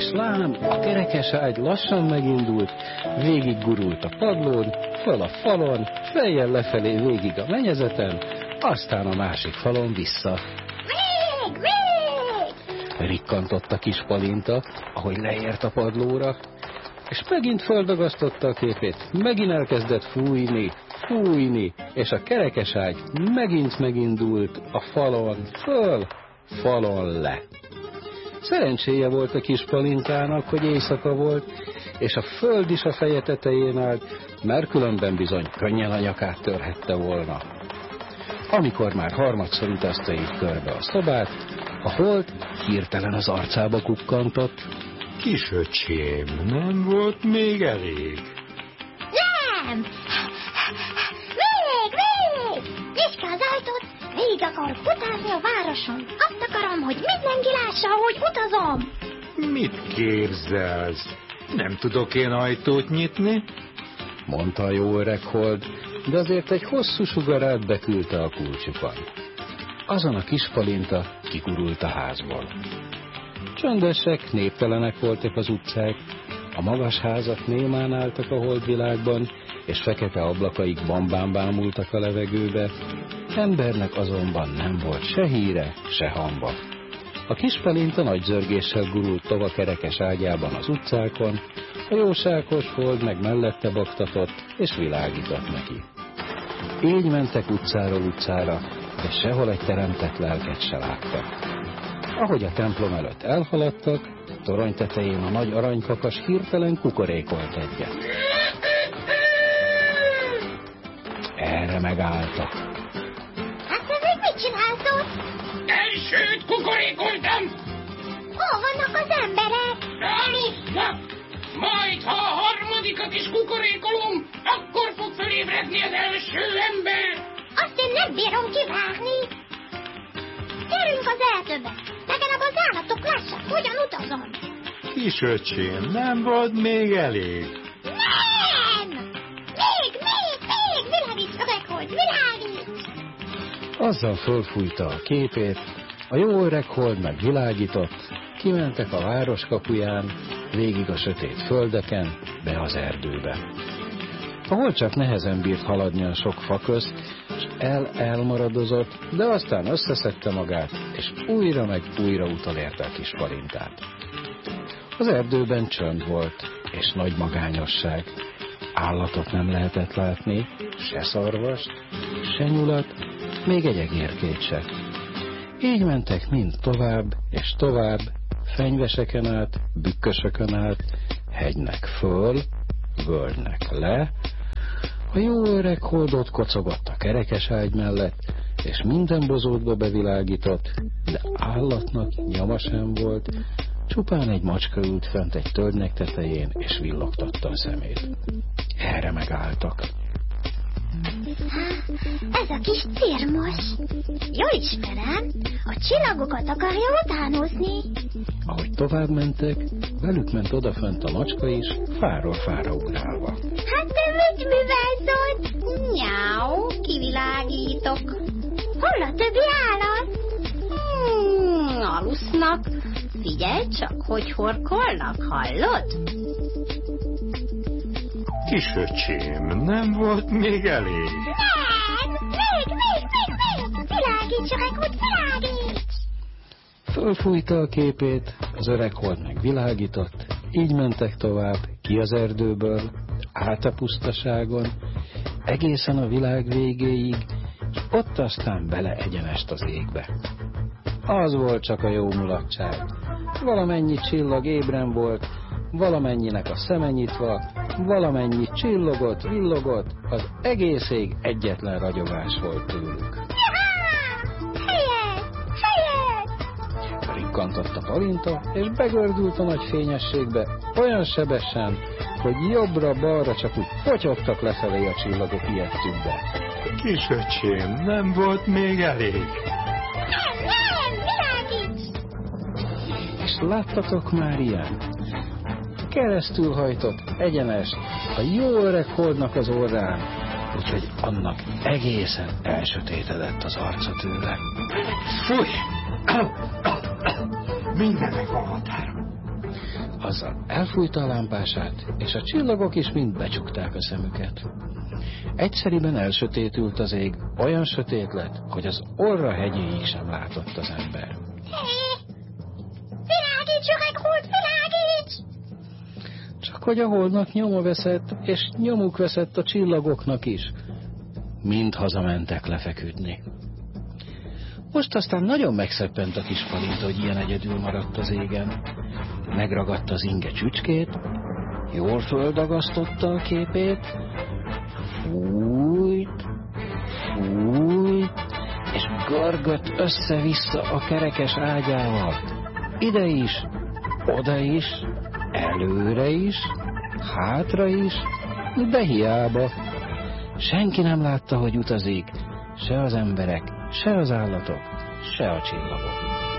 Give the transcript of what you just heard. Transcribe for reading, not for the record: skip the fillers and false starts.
és lám, a kerekes ágy lassan megindult, végig gurult a padlón, föl a falon, fejjel lefelé végig a menyezeten, aztán a másik falon vissza. Vég! Rikkantott a kis Palinta, ahogy leért a padlóra, és megint földagasztotta a képét, megint elkezdett fújni, és a kerekes ágy megint megindult a falon föl, falon le. Szerencséje volt a kis Palintának, hogy éjszaka volt, és a föld is a feje tetején állt, mert különben bizony könnyen a nyakát törhette volna. Amikor már harmadszor utazta így körbe a szobát, a hold hirtelen az arcába kukkantott. Kisöcsém, nem volt még elég? Nem! Vég! Nyisd ki az ajtót, végig akarok futázni a városon. Azt akarom, hogy mindenki lássa, hogy utazom. Mit képzelsz? Nem tudok én ajtót nyitni? Mondta a jó öreg hold, de azért egy hosszú sugarát beküldte a kulcsukon. Azon a kis Palinta kigurult a házból. Csöndesek, néptelenek voltak az utcák, a magas házak némán álltak a holdvilágban, és fekete ablakaik bambán bámultak a levegőbe, embernek azonban nem volt se híre, se hamba. A kis Palinta nagy zörgéssel gurult tova kerekes ágyában az utcákon, a jóságos hold meg mellette baktatott, és világított neki. Így mentek utcáról utcára, de sehol egy teremtett lelket se láttak. Ahogy a templom előtt elhaladtak, torony tetején a nagy aranykakas hirtelen kukorékolt egyet. Erre megálltak. Hát te még mit csinálsz ott? Elsőt kukorékoltam! Hol vannak az emberek? Alusznak! Majd, ha a harmadikat is kukorékolom, akkor fog felébredni az első ember! Azt én nem bírom kivágni. Gyerünk az erdőbe, legalább az állatok lássák, hogyan utazom. Kisöcsém, nem volt még elég? Nem! Még! Világíts, öreg hold, világíts! Azzal fölfújta a képét, a jó öreg hold meg világított, kimentek a város kapuján, végig a sötét földeken, be az erdőbe. A hold csak nehezen bírt haladni a sok fa közt, és elmaradozott, de aztán összeszedte magát, és újra meg újra utolérte a kis Palintát. Az erdőben csönd volt, és nagy magányosság. Állatot nem lehetett látni, se szarvast, se nyulat, még egy egérkét se. Így mentek mind tovább és tovább, fenyveseken át, bükkösökön át, hegynek föl, völgynek le. A jó öreg holdot kocogott a kerekes ágy mellett, és minden bozótba bevilágított, de állatnak nyoma sem volt, csupán egy macska ült fent egy tölgynek tetején, és villogtatta a szemét. Erre megálltak. Ez a kis cirmos. Jól ismerem, a csillagokat akarja utánozni. Ahogy tovább mentek, velük ment odafent a macska is, fáról fára ugrálva. Hát te mit művelsz ott? Nyáu, kivilágítok. Hol a többi állat? Alusznak. Figyelj csak, hogy horkolnak, hallod? Kisöcsém, nem volt még elég? Nem! Még! Világíts, öreg hold, világíts! Fölfújta a képét, az öreg hold meg világított, így mentek tovább, ki az erdőből, át a pusztaságon, egészen a világ végéig, és ott aztán bele egyenest az égbe. Az volt csak a jó mulatság. Valamennyi csillag ébren volt, valamennyinek a szeme nyitva, valamennyi csillogott, villogott, az egész ég egyetlen ragyogás volt tőlük. Helyet! Rikkantott a Palinta, és begördült a nagy fényességbe, olyan sebesen, hogy jobbra-balra csak úgy potyogtak lefelé a csillagok ijedtükbe. Kisöcsém, nem volt még elég? Nem! Világíts! És láttatok már ilyen? Keresztül hajtott, egyenes, a jó öreg holdnak az orrán, úgyhogy annak egészen elsötétedett az arca tőle. Fúj! Mindennek van határa. Azzal elfújta a lámpását, és a csillagok is mind becsukták a szemüket. Egyszeriben elsötétült az ég, olyan sötét lett, hogy az orra hegyéig sem látott az ember. Hé! Világíts, öreg hold, világíts! Csak hogy a holdnak nyoma veszett, és nyomuk veszett a csillagoknak is. Mind hazamentek lefeküdni. Most aztán nagyon megszeppent a kis Falinta, hogy ilyen egyedül maradt az égen. Megragadta az inge csücskét, jól földagasztotta a képét, fújt, és görgött össze-vissza a kerekes ágyával. Ide is, oda is, előre is, hátra is, de hiába. Senki nem látta, hogy utazik, se az emberek, se az állatok, se a csillagok.